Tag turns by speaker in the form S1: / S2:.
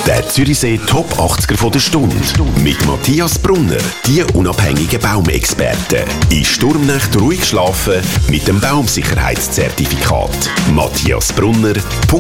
S1: Der Zürichsee Top 80er von der Stunde. Mit Matthias Brunner, die unabhängigen Baumexperten. In Sturmnacht ruhig schlafen mit dem Baumsicherheitszertifikat. matthiasbrunner.ch